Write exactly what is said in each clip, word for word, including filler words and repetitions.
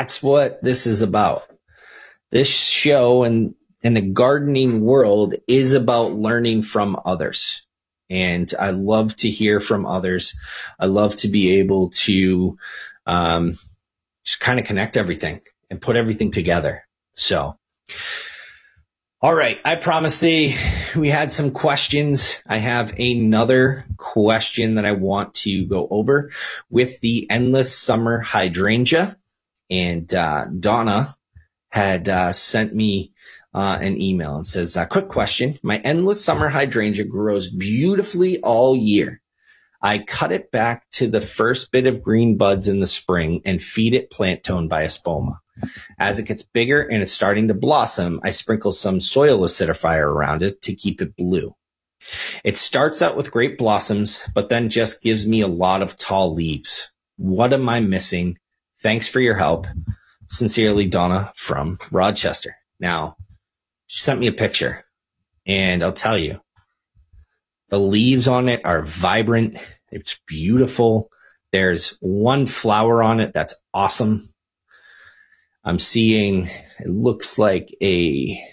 that's what this is about. This show and, and the gardening world is about learning from others. And I love to hear from others. I love to be able to um, just kind of connect everything and put everything together. So, all right. I promised you we had some questions. I have another question that I want to go over with the Endless Summer Hydrangea. And uh, Donna had uh, sent me uh, an email and says, uh, quick question. My Endless Summer Hydrangea grows beautifully all year. I cut it back to the first bit of green buds in the spring and feed it plant tone by Espoma. As it gets bigger and it's starting to blossom, I sprinkle some soil acidifier around it to keep it blue. It starts out with great blossoms, but then just gives me a lot of tall leaves. What am I missing? Thanks for your help. Sincerely, Donna from Rochester. Now, she sent me a picture, and I'll tell you, the leaves on it are vibrant. It's beautiful. There's one flower on it that's awesome. I'm seeing, it looks like a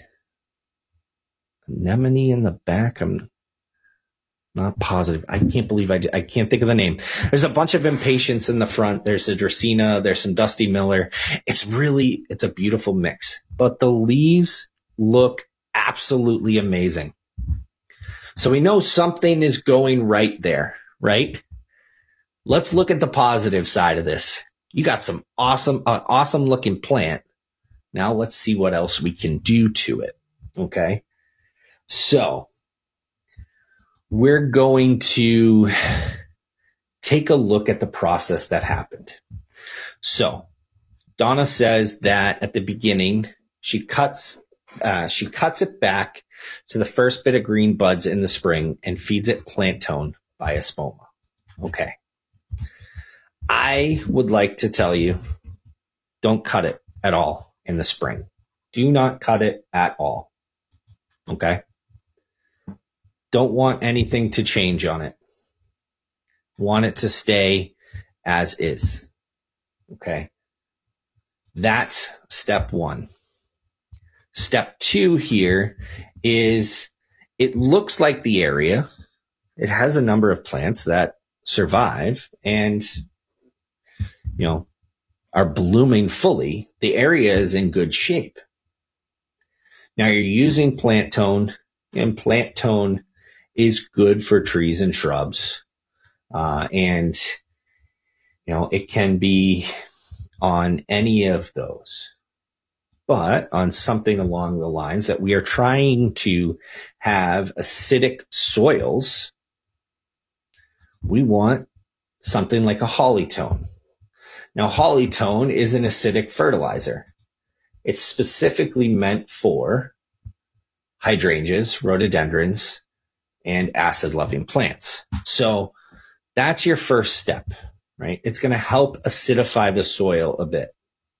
anemone in the back. I'm not positive. I can't believe I, did, I can't think of the name. There's a bunch of impatiens in the front. There's a Dracaena. There's some Dusty Miller. It's really, it's a beautiful mix. But the leaves look absolutely amazing. So we know something is going right there, right? Let's look at the positive side of this. You got some awesome, uh, awesome looking plant. Now let's see what else we can do to it. Okay. So we're going to take a look at the process that happened. So Donna says that at the beginning, she cuts, uh, she cuts it back to the first bit of green buds in the spring and feeds it plant tone by Espoma. Okay. I would like to tell you, don't cut it at all in the spring. Do not cut it at all. Okay? Don't want anything to change on it. Want it to stay as is. Okay? That's step one. Step two here is it looks like the area, it has a number of plants that survive and you know, are blooming fully. The area is in good shape. Now you're using plant tone, and plant tone is good for trees and shrubs. Uh, and, you know, it can be on any of those. But on something along the lines that we are trying to have acidic soils, we want something like a holly tone. Now, holly tone is an acidic fertilizer. It's specifically meant for hydrangeas, rhododendrons, and acid-loving plants. So that's your first step, right? It's going to help acidify the soil a bit.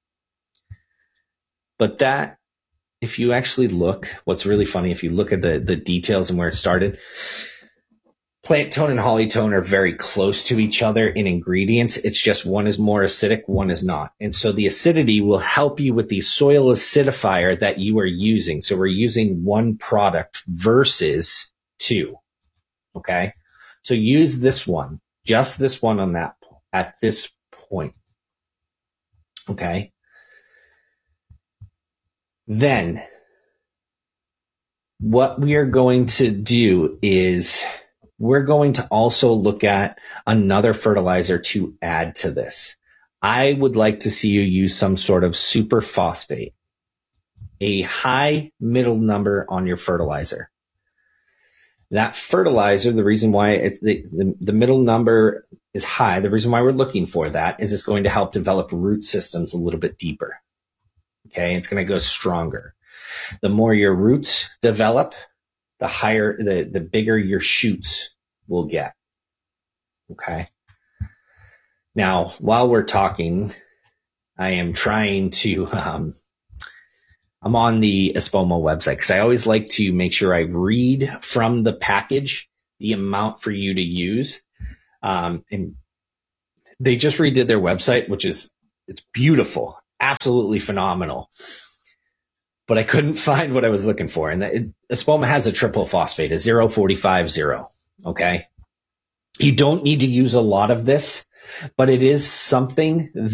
But that, if you actually look, what's really funny, if you look at the, the details and where it started, plant tone and holly tone are very close to each other in ingredients. It's just one is more acidic, one is not. And so the acidity will help you with the soil acidifier that you are using. So we're using one product versus two. Okay. So use this one, just this one on that, at this point. Okay. Then what we are going to do is we're going to also look at another fertilizer to add to this. I would like to see you use some sort of superphosphate, a high middle number on your fertilizer. That fertilizer, the reason why it's the, the, the middle number is high, the reason why we're looking for that is it's going to help develop root systems a little bit deeper. Okay, it's going to go stronger. The more your roots develop, the higher, the, the bigger your shoots will get. Okay. Now, while we're talking, I am trying to, um, I'm on the Espoma website because I always like to make sure I read from the package the amount for you to use. Um, and they just redid their website, which is, it's beautiful. absolutely phenomenal. But I couldn't find what I was looking for. And it, Espoma has a triple phosphate, a zero forty-five zero. Okay. You don't need to use a lot of this, but it is something